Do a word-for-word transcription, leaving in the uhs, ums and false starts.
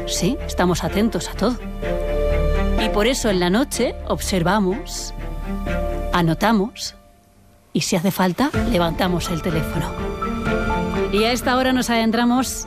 Sí, estamos atentos a todo. Y por eso en la noche observamos, anotamos y si hace falta levantamos el teléfono. Y a esta hora nos adentramos